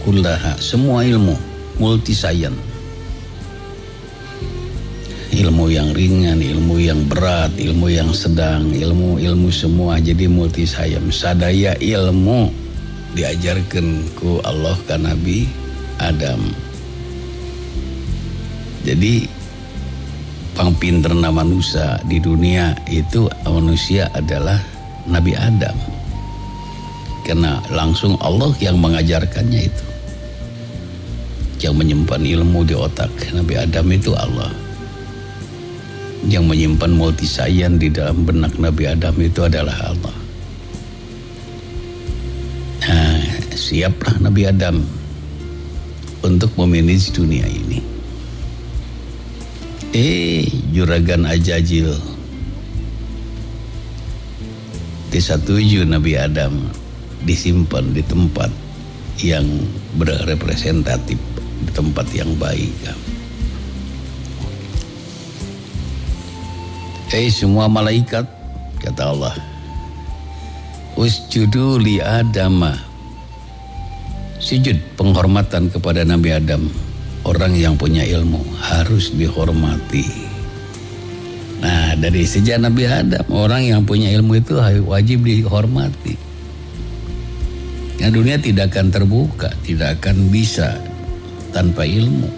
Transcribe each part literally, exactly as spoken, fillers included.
kullaha, semua ilmu, multi sayan. Ilmu yang ringan, ilmu yang berat, ilmu yang sedang, ilmu-ilmu semua jadi multi sayam. Sadaya ilmu diajarkan ku Allah ka Nabi Adam. Jadi pangpinterna manusia di dunia itu manusia adalah Nabi Adam. Karena langsung Allah yang mengajarkannya itu. Yang menyimpan ilmu di otak Nabi Adam itu Allah. Yang menyimpan multisayan di dalam benak Nabi Adam itu adalah Allah. Nah, siaplah Nabi Adam untuk memanage dunia ini. Eh, juragan ajajil disatuju Nabi Adam disimpan di tempat yang berrepresentatif, di tempat yang baik. Eh semua malaikat, kata Allah, usjudu li Adama, sujud penghormatan kepada Nabi Adam. Orang yang punya ilmu harus dihormati. Nah, dari sejak Nabi Adam, orang yang punya ilmu itu wajib dihormati. Nah, dunia tidak akan terbuka, tidak akan bisa tanpa ilmu.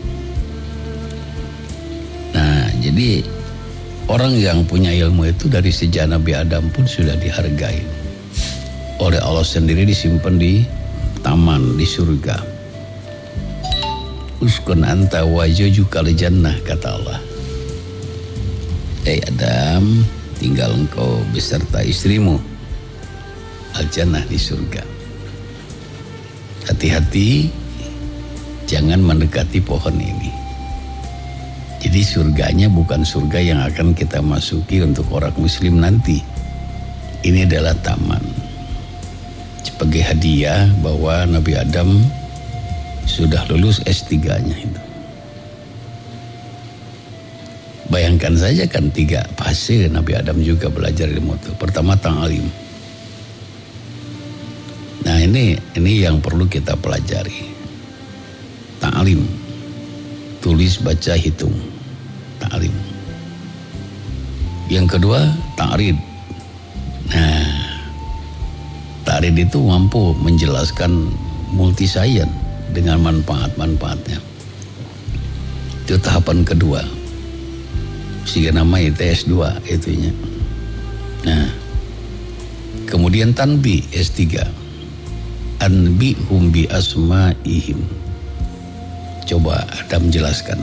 Nah, jadi orang yang punya ilmu itu dari sejak Nabi Adam pun sudah dihargai oleh Allah sendiri, disimpan di taman di surga. Uskun anta wajujukal jannah, kata Allah. Eh Adam, tinggal engkau beserta istrimu al-jannah di surga. Hati-hati jangan mendekati pohon ini. Jadi surganya bukan surga yang akan kita masuki untuk orang muslim nanti. Ini adalah taman. Sebagai hadiah bahwa Nabi Adam sudah lulus S tiga-nya itu. Bayangkan saja kan tiga fase Nabi Adam juga belajar ilmu itu. Pertama ta'alim. Nah ini ini yang perlu kita pelajari. Ta'alim. Tulis, baca, hitung. Ta'alim. Yang kedua ta'rid. Nah, ta'rid itu mampu menjelaskan multisayan dengan manfaat-manfaatnya. Itu tahapan kedua. Sehingga nama itu S dua itunya. Nah, kemudian tanbi S tiga. Anbihum bi asma'ihim. Coba Adam jelaskan.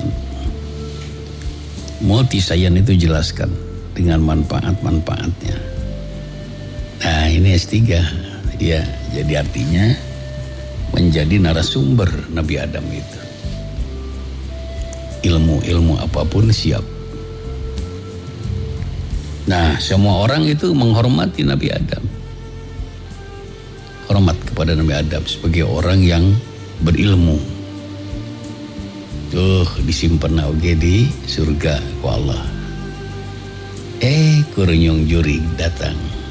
Multisayan itu jelaskan dengan manfaat-manfaatnya. Nah, ini S tiga. Ya, jadi artinya menjadi narasumber Nabi Adam itu. Ilmu-ilmu apapun siap. Nah, semua orang itu menghormati Nabi Adam. Hormat kepada Nabi Adam sebagai orang yang berilmu. Tuh disimpan oge di surga ku Allah. Eh, kurunyong jurig datang.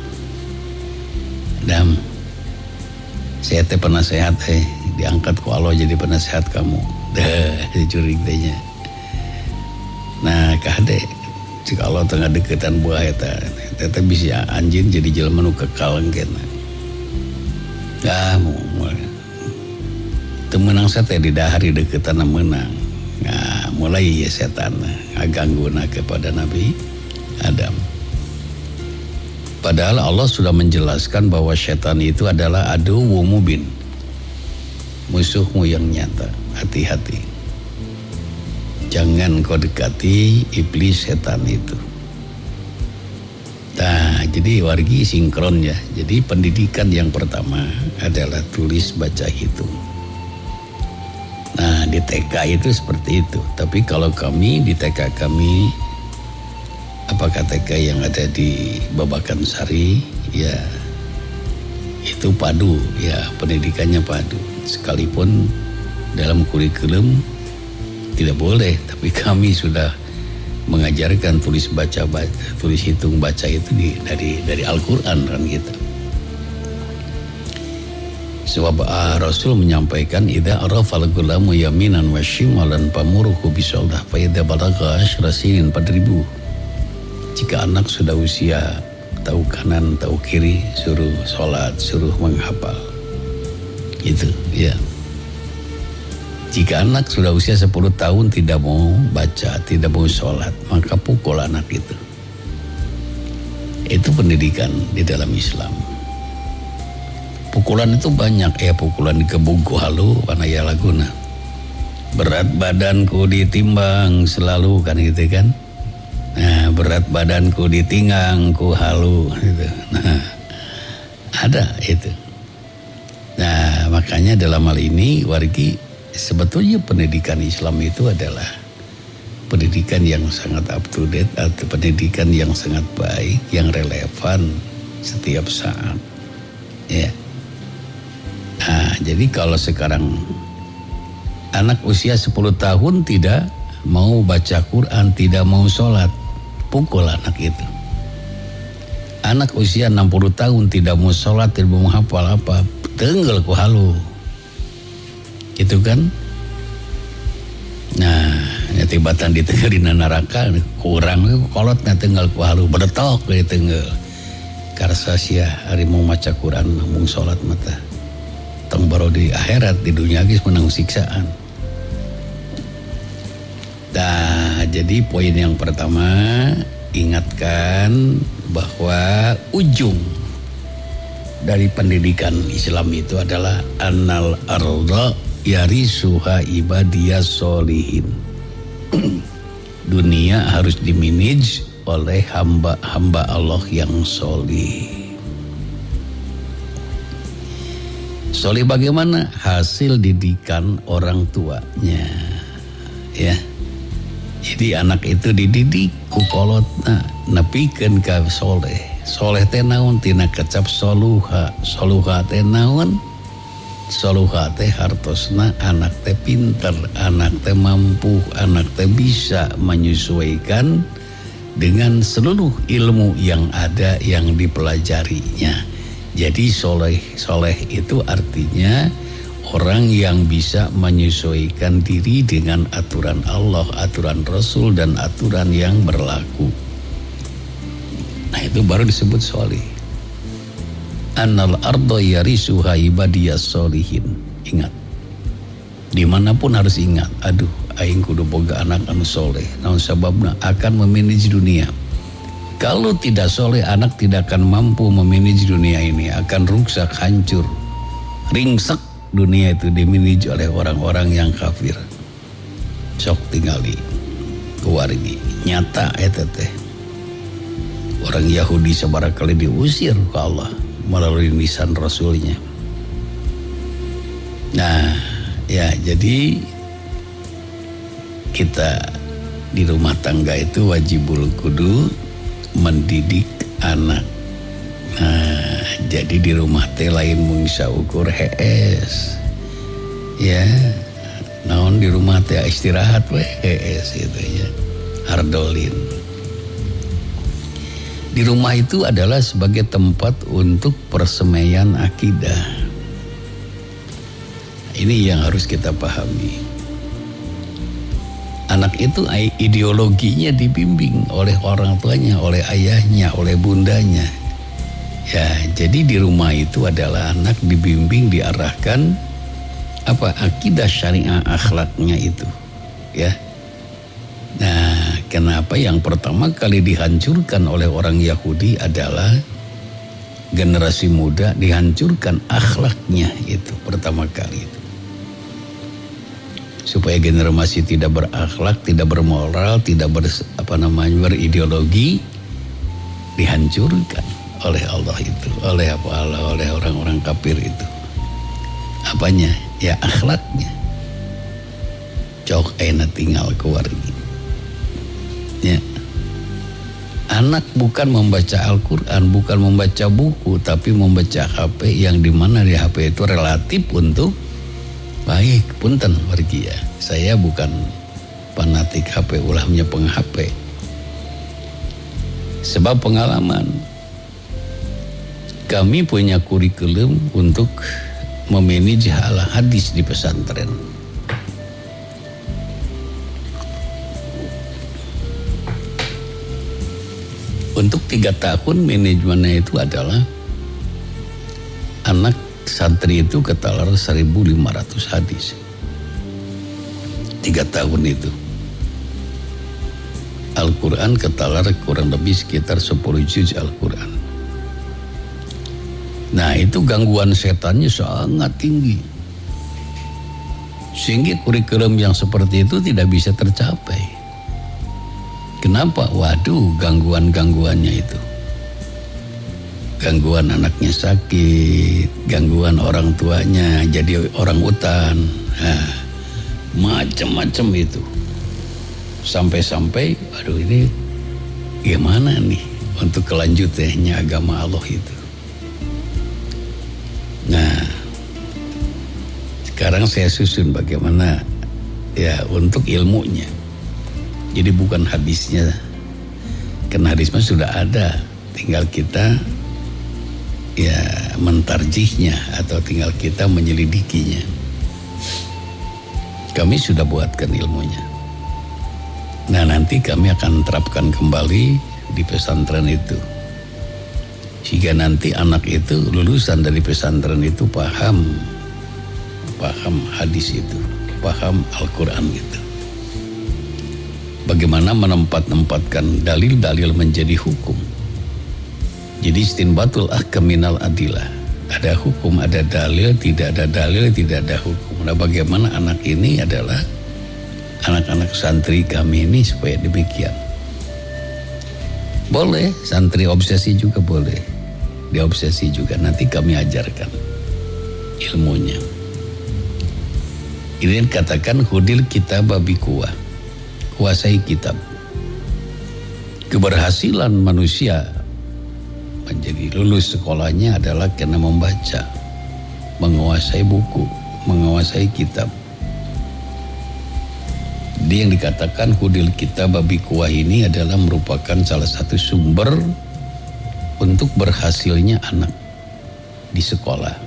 Adam, saya teh penasehat eh diangkat ku Allah jadi penasehat kamu. Dah, dicurig tehnya. Nah, kade jika Allah tengah deketan buah eta, eta bisa anjing jadi jelema nu kekal engkeun. Dah moal. Teu meunang teh di dahari deketan meunang. Nah, mulai ya setan ngagangguna kepada Nabi Adam. Padahal Allah sudah menjelaskan bahwa setan itu adalah aduwwu mubin. Musuhmu yang nyata. Hati-hati. Jangan kau dekati iblis setan itu. Nah, jadi wargi sinkron ya. Jadi pendidikan yang pertama adalah tulis, baca, hitung. Nah, di T K itu seperti itu. Tapi kalau kami di T K kami, apakah T K yang ada di Babakan Sari, ya itu padu, ya pendidikannya padu. Sekalipun dalam kurikulum tidak boleh, tapi kami sudah mengajarkan tulis baca baca, tulis hitung baca itu di, dari dari Al-Quran kan gitu. Sebab uh, Rasul menyampaikan idza arafal gulamu yaminan wa shimalan pamuruhu bisoldah fa idza balagha asyra sinin empat ribu. Jika anak sudah usia tahu kanan tahu kiri suruh sholat, suruh menghafal. Itu ya. Jika anak sudah usia sepuluh tahun tidak mau baca, tidak mau sholat, maka pukul anak itu. Itu pendidikan di dalam Islam. Pukulan itu banyak ya, pukulan di kebuku halu panaya laguna. Berat badanku ditimbang selalu kan gitu kan. Nah, berat badanku ditinggang ku halu gitu. Nah, ada itu. Nah, makanya dalam hal ini wargi sebetulnya pendidikan Islam itu adalah pendidikan yang sangat up to date atau pendidikan yang sangat baik, yang relevan setiap saat. Ya. Nah, jadi kalau sekarang anak usia sepuluh tahun tidak mau baca Quran, tidak mau sholat, pukul anak itu. Anak usia enam puluh tahun tidak mau sholat, tidak mau hafal apa, tenggel ku halu. Gitu kan? Nah, nyatibatan di tengah dina neraka kurang kolotnya tenggel ku halu, bertok di tenggel. Karsa sia hari mau maca Quran, mau sholat mata. Tong baru di akhirat, di dunia geus menang siksaan. Nah, jadi poin yang pertama, ingatkan bahwa ujung dari pendidikan Islam itu adalah annal arda yarisuha ibadiyas solihin. Dunia harus dimanage oleh hamba-hamba Allah yang solih. Solih bagaimana? Hasil didikan orang tuanya, ya. Jadi anak itu dididik ku kolotna nepikeun ka soleh. Soleh teh naon? Tina kecap soluha. Soluha teh naon? Soluha teh hartosna anak teh pinter, anak teh mampu, anak teh bisa menyesuaikan dengan seluruh ilmu yang ada yang dipelajarinya. Jadi soleh, soleh itu artinya orang yang bisa menyesuaikan diri dengan aturan Allah, aturan Rasul, dan aturan yang berlaku. Nah, itu baru disebut soleh. Annal ardo yarisuha ibadiyas solihin. Ingat, dimanapun harus ingat, aduh, aing kudu boga anak anu soleh. Naon sababna akan memanage dunia. Kalau tidak soleh, anak tidak akan mampu memanage dunia ini, akan rusak, hancur, ringsek. Dunia itu dimanage oleh orang-orang yang kafir. Sok tinggali keluargi nyata eta teh. Orang Yahudi sabarakali diusir ke Allah melalui lisan Rasulnya. Nah, ya jadi kita di rumah tangga itu wajibul kudu mendidik anak. Nah, jadi di rumah teh lain mungsa ukur hees. Ya, naon di rumah teh istirahat we hees gitu ya. Hardolin. Di rumah itu adalah sebagai tempat untuk persemaian akidah. Ini yang harus kita pahami. Anak itu ideologinya dibimbing oleh orang tuanya, oleh ayahnya, oleh bundanya. Ya, jadi di rumah itu adalah anak dibimbing, diarahkan apa akidah syariah akhlaknya itu, ya. Nah, kenapa yang pertama kali dihancurkan oleh orang Yahudi adalah generasi muda, dihancurkan akhlaknya itu pertama kali itu. Supaya generasi tidak berakhlak, tidak bermoral, tidak ber, apa namanya berideologi, dihancurkan oleh Allah itu, oleh apa Allah, oleh orang-orang kafir itu. Apanya? Ya akhlaknya. Cok enak tinggal keluarga. Ya. Anak bukan membaca Al-Quran, bukan membaca buku, tapi membaca H P yang dimana di H P itu relatif untuk baik. Punten wargi ya, saya bukan fanatik H P, ulahnya peng-H P. Sebab pengalaman, kami punya kurikulum untuk memanage hal hadis di pesantren. Untuk tiga tahun manajemennya itu adalah anak santri itu ketalar seribu lima ratus hadis. Tiga tahun itu. Al-Quran ketalar kurang lebih sekitar sepuluh juz Al-Quran. Nah itu gangguan setannya sangat tinggi. Sehingga kurikulum yang seperti itu tidak bisa tercapai. Kenapa? Waduh, gangguan-gangguannya itu. Gangguan anaknya sakit, gangguan orang tuanya jadi orang utan, nah, macam-macam itu. Sampai-sampai, aduh ini gimana nih untuk kelanjutannya agama Allah itu. Nah, sekarang saya susun bagaimana ya untuk ilmunya. Jadi bukan hadisnya, karena hadisnya sudah ada, tinggal kita ya mentarjihnya atau tinggal kita menyelidikinya. Kami sudah buatkan ilmunya. Nah nanti kami akan terapkan kembali di pesantren itu, sehingga nanti anak itu lulusan dari pesantren itu paham, paham hadis itu, paham Al-Quran itu. Bagaimana menempat-tempatkan dalil-dalil menjadi hukum. Jadi istinbatul ahkam minal adilah. Ada hukum, ada dalil, tidak ada dalil, tidak ada hukum. Nah bagaimana anak ini adalah anak-anak santri kami ini supaya demikian. Boleh, santri obsesi juga boleh. Diobsesi juga, nanti kami ajarkan ilmunya. Ini katakan hudil kitab bikuah. Kuasai kitab. Keberhasilan manusia menjadi lulus sekolahnya adalah karena membaca, menguasai buku, menguasai kitab. Dia yang dikatakan hudil kitab babi kuah ini adalah merupakan salah satu sumber untuk berhasilnya anak di sekolah.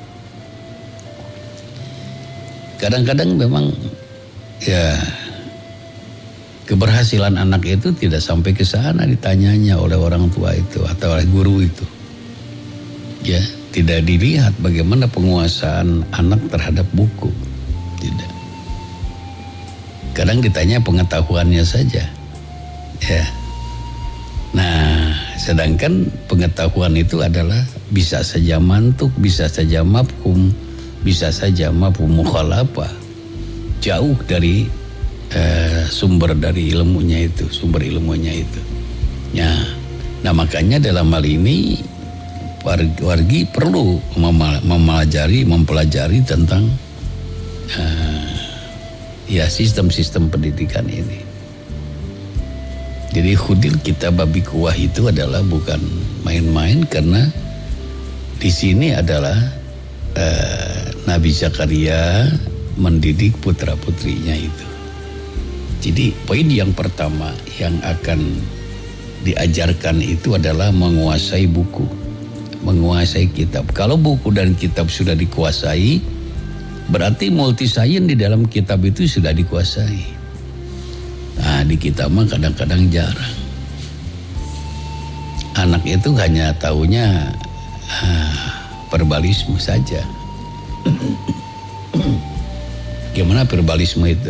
Kadang-kadang memang ya keberhasilan anak itu tidak sampai ke sana ditanyanya oleh orang tua itu atau oleh guru itu. Ya, tidak dilihat bagaimana penguasaan anak terhadap buku. Tidak. Kadang ditanya pengetahuannya saja. Ya. Nah, sedangkan pengetahuan itu adalah bisa saja mantuk, bisa saja mafhum, bisa saja mafhum mukhalafah. Jauh dari Uh, sumber dari ilmunya itu, sumber ilmunya itu. Ya, nah makanya dalam hal ini wargi perlu mempelajari, mempelajari tentang uh, ya sistem-sistem pendidikan ini. Jadi hudil kitab babi kuah itu adalah bukan main-main, karena di sini adalah uh, Nabi Zakaria mendidik putra-putrinya itu. Jadi poin yang pertama yang akan diajarkan itu adalah menguasai buku, menguasai kitab. Kalau buku dan kitab sudah dikuasai, berarti multisains di dalam kitab itu sudah dikuasai. Nah di kita mah kadang-kadang jarang. Anak itu hanya taunya ah, verbalisme saja. Gimana verbalisme itu?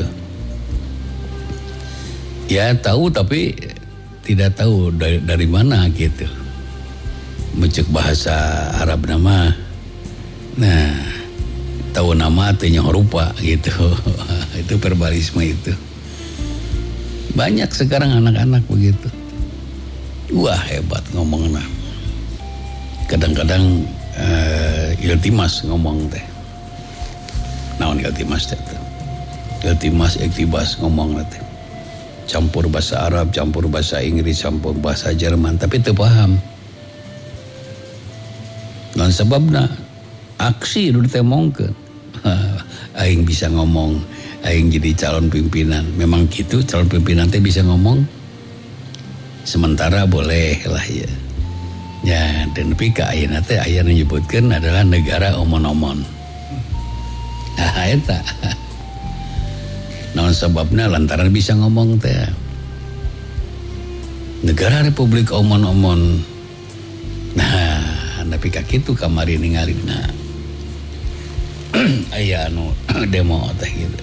Ya tahu tapi tidak tahu dari, dari mana gitu. Mencek bahasa Arab nama. Nah, tahu nama artinya rupa gitu. Itu verbalisme itu. Banyak sekarang anak-anak begitu. Wah hebat ngomongnya. Kadang-kadang uh, iltimas ngomong teh. Naon iltimas teh? Iltimas iktibas ngomong teh. Campur bahasa Arab, campur bahasa Inggris, campur bahasa Jerman, tapi teu paham. Dan sebabna aksi dulu teh mongkeun. Aing bisa ngomong, aing jadi calon pimpinan. Memang gitu calon pimpinan teh bisa ngomong. Sementara boleh lah ya. Ya, dan tapi ka ayeuna teh aya nyebutkeun adalah negara omon-omon. Nah eta naon sababna lantaran bisa ngomong teh. Negara Republik Omon-Omon. Nah, tapi kakitu kamari ningalina. Aya anu demo teh gitu.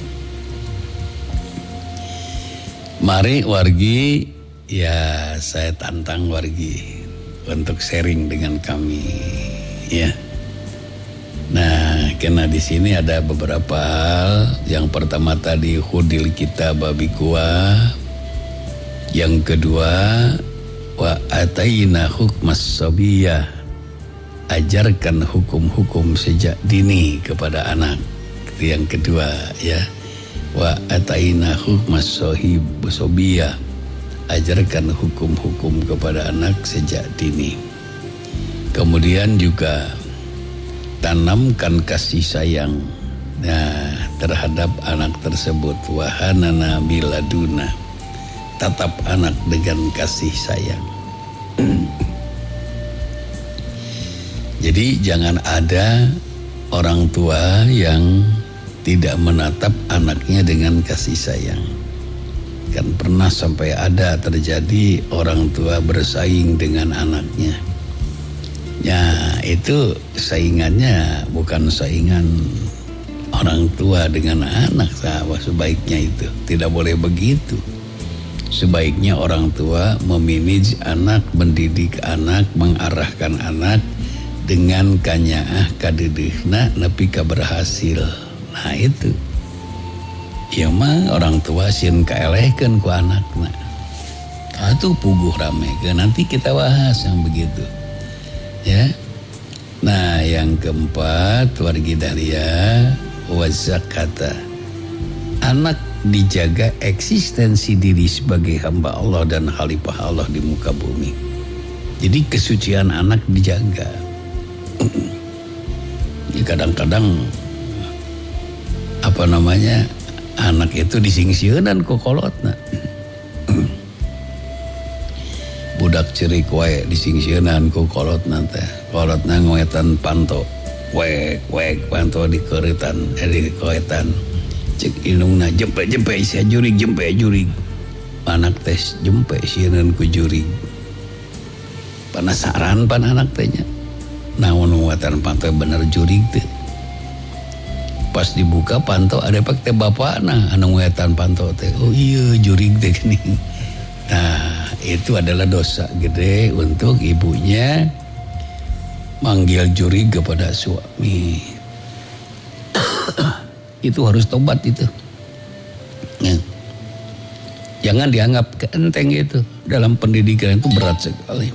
Mari wargi, ya saya tantang wargi untuk sharing dengan kami, ya. Nah, karena di sini ada beberapa hal. Yang pertama tadi hudil kita babi kuah. Yang kedua wa ataina hukmas sabiyah, ajarkan hukum-hukum sejak dini kepada anak. Itu yang kedua, ya. Wa ataina hukmas sohib sabiyah, ajarkan hukum-hukum kepada anak sejak dini. Kemudian juga tanamkan kasih sayang nah, terhadap anak tersebut. Wahanana biladuna, tatap anak dengan kasih sayang. Jadi jangan ada orang tua yang tidak menatap anaknya dengan kasih sayang. Kan pernah sampai ada terjadi orang tua bersaing dengan anaknya. Ya itu saingannya bukan saingan orang tua dengan anak, sahabat. Sebaiknya itu tidak boleh begitu. Sebaiknya orang tua memanage anak, mendidik anak, mengarahkan anak dengan kanyaah kadedehna nepi ka berhasil. Nah itu ya mah orang tua sieun kaelehkeun ku anakna. Atuh puguh rame ke nanti kita bahas yang begitu. Ya. Nah, yang keempat wargi dalia wa zakata. Anak dijaga eksistensi diri sebagai hamba Allah dan khalifah Allah di muka bumi. Jadi kesucian anak dijaga. Ya, kadang-kadang apa namanya anak itu disingsieunan ku kolotna. Budak cerik wae disingsieunan ku kolotna teh. Kolotna ngoetan panto. Wek wek panto di keuretan, eh, di koetan. Cek indungna jempe-jempe sia jurig jempe jurig. Anak teh jempe sieun ku jurig. Penasaran pan anak teh nya. Naon ngoetan panto bener jurig teh. Pas dibuka panto ada pek teh bapana anu ngoetan panto teh. Oh iya jurig teh geuning. Nah, itu adalah dosa gede untuk ibunya manggil jurig kepada suami. Itu harus tobat itu. Ya. Jangan dianggap keenteng itu. Dalam pendidikan itu berat sekali.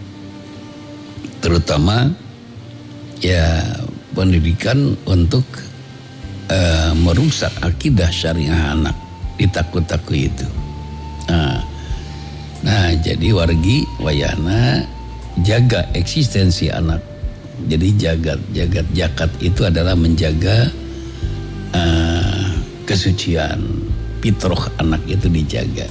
Terutama ya pendidikan untuk uh, merusak akidah syariah anak. Ditakut-takut itu. Nah, Nah jadi wargi wayahna jaga eksistensi anak. Jadi jagat jagat jakat itu adalah menjaga uh, kesucian fitrah anak itu dijaga.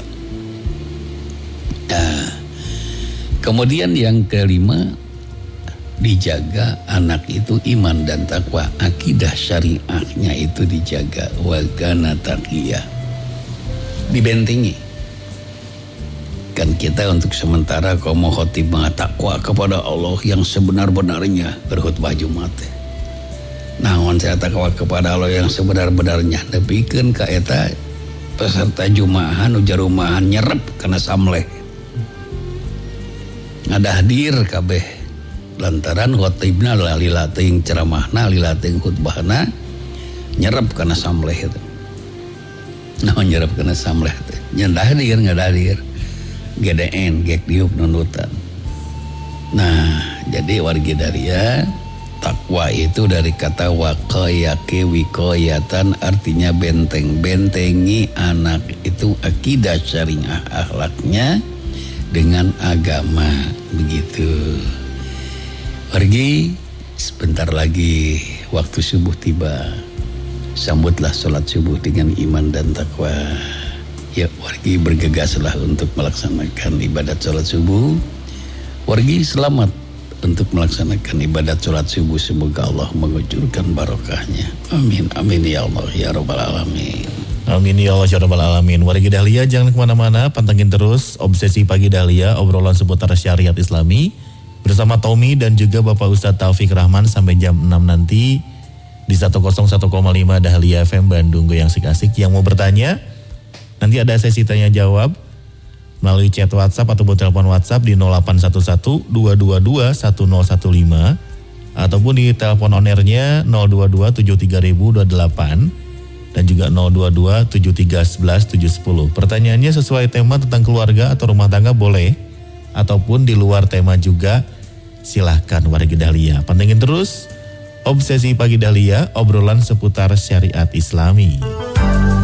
Nah, kemudian yang kelima dijaga anak itu iman dan takwa, akidah syariahnya itu dijaga, wa kana taqiyah, dibentengi. Kan kita untuk sementara komo khotimah takwa kepada Allah yang sebenar-benarnya berkhutbah Jumat. Naon saya takwa kepada Allah yang sebenar-benarnya nepikeun ka eta peserta Jumaahan ujar rumahan nyerep kana samleh. Ngadahdir kabeh lantaran khotibna lila teuing ceramahna lila teuing khutbahna nyerep kana samleh itu. Naon nyerep kana samleh teh? Nyendahdir ngadahdir. G D N, gek diuk nunutan. Nah, jadi wargi daria takwa itu dari kata waqayake wikoyatan, artinya benteng, bentengi anak itu akidah syariah akhlaknya dengan agama begitu. Wargi sebentar lagi waktu subuh tiba, sambutlah sholat subuh dengan iman dan takwa. Ya, wargi bergegaslah untuk melaksanakan ibadat sholat subuh. Wargi selamat untuk melaksanakan ibadat sholat subuh. Semoga Allah mengucurkan barokahnya. Amin, amin ya Allah ya Rabbal Alamin. Amin ya Allah ya Rabbal Alamin. Wargi Dahlia jangan kemana-mana, pantengin terus Obsesi Pagi Dahlia, obrolan seputar syariat Islami bersama Tommy dan juga Bapak Ustadz Taufik Rahman sampai jam enam nanti di seratus satu koma lima Dahlia F M Bandung, Goyang Asik-Asik. Yang mau bertanya, nanti ada sesi tanya jawab melalui chat WhatsApp ataupun telepon WhatsApp di nol delapan satu satu dua dua dua satu nol satu lima ataupun di telepon on airnya nol dua dua tujuh tiga nol nol dua delapan dan juga nol dua dua tujuh tiga satu satu tujuh satu nol. Pertanyaannya sesuai tema tentang keluarga atau rumah tangga boleh, ataupun di luar tema juga silahkan warga Dahlia. Pantengin terus Obsesi Pagi Dahlia, obrolan seputar syariat Islami.